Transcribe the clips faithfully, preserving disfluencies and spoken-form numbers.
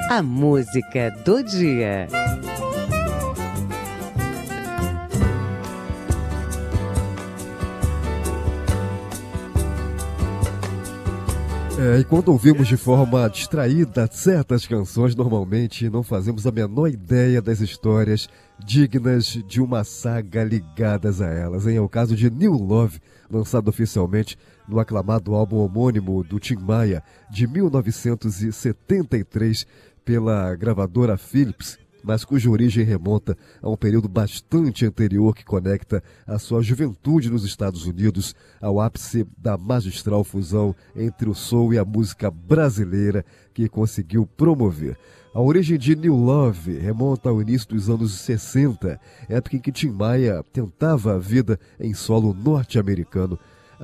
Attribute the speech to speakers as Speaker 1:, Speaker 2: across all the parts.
Speaker 1: A música do dia.
Speaker 2: É, e quando ouvimos de forma distraída certas canções, normalmente não fazemos a menor ideia das histórias dignas de uma saga ligadas a elas. Hein? É o caso de New Love, lançado oficialmente no aclamado álbum homônimo do Tim Maia, de mil novecentos e setenta e três, pela gravadora Philips, mas cuja origem remonta a um período bastante anterior que conecta a sua juventude nos Estados Unidos ao ápice da magistral fusão entre o soul e a música brasileira que conseguiu promover. A origem de New Love remonta ao início dos anos sessenta, época em que Tim Maia tentava a vida em solo norte-americano.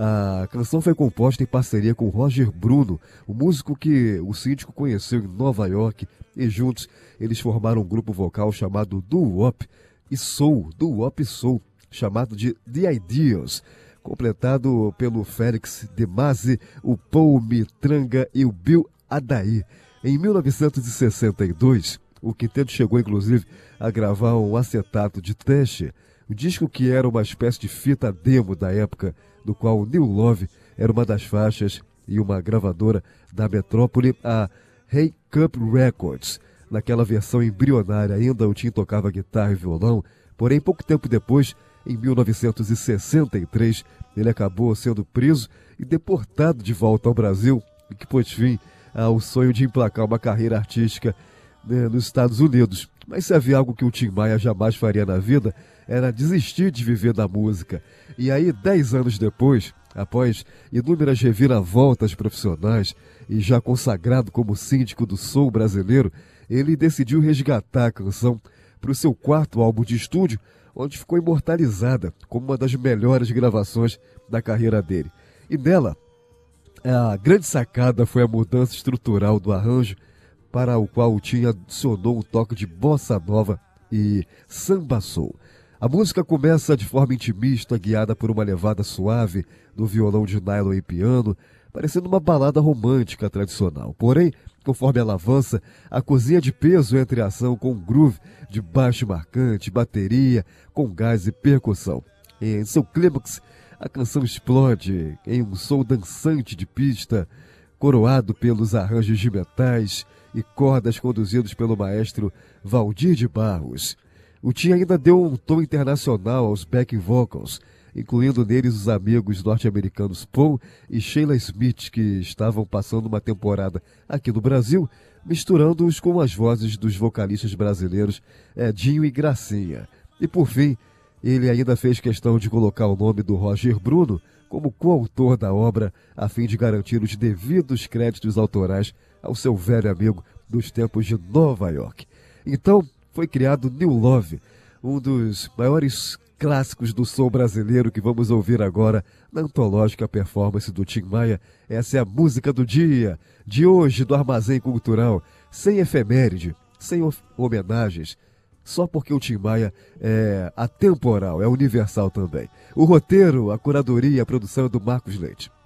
Speaker 2: A canção foi composta em parceria com Roger Bruno, o músico que o síndico conheceu em Nova York, e juntos eles formaram um grupo vocal chamado Doo-Wop e Soul, Doo-Wop Soul, chamado de The Ideals, completado pelo Félix De Masi, o Paul Mitranga e o Bill Adai. Em mil novecentos e sessenta e dois, o quinteto chegou inclusive a gravar um acetato de teste, um disco que era uma espécie de fita demo da época, do qual New Love era uma das faixas, e uma gravadora da metrópole, a Hey Cup Records. Naquela versão embrionária ainda o Tim tocava guitarra e violão, porém pouco tempo depois, em mil novecentos e sessenta e três, ele acabou sendo preso e deportado de volta ao Brasil, o que pôs fim ao sonho de emplacar uma carreira artística, né, nos Estados Unidos. Mas se havia algo que o Tim Maia jamais faria na vida, era desistir de viver da música. E aí, dez anos depois, após inúmeras reviravoltas profissionais e já consagrado como síndico do soul brasileiro, ele decidiu resgatar a canção para o seu quarto álbum de estúdio, onde ficou imortalizada como uma das melhores gravações da carreira dele. E nela, a grande sacada foi a mudança estrutural do arranjo, para o qual o Tim adicionou um toque de bossa nova e samba soul. A música começa de forma intimista, guiada por uma levada suave do violão de nylon e piano, parecendo uma balada romântica tradicional. Porém, conforme ela avança, a cozinha de peso entra em ação com um groove de baixo marcante, bateria, com gás e percussão. Em seu clímax, a canção explode em um som dançante de pista, coroado pelos arranjos de metais e cordas conduzidos pelo maestro Valdir de Barros. O Tim ainda deu um tom internacional aos backing vocals, incluindo neles os amigos norte-americanos Paul e Sheila Smith, que estavam passando uma temporada aqui no Brasil, misturando-os com as vozes dos vocalistas brasileiros Edinho e Gracinha. E por fim, ele ainda fez questão de colocar o nome do Roger Bruno como coautor da obra, a fim de garantir os devidos créditos autorais ao seu velho amigo dos tempos de Nova York. Então, foi criado New Love, um dos maiores clássicos do soul brasileiro que vamos ouvir agora na antológica performance do Tim Maia. Essa é a música do dia, de hoje, do Armazém Cultural, sem efeméride, sem homenagens, só porque o Tim Maia é atemporal, é universal também. O roteiro, a curadoria e a produção é do Marcos Leite.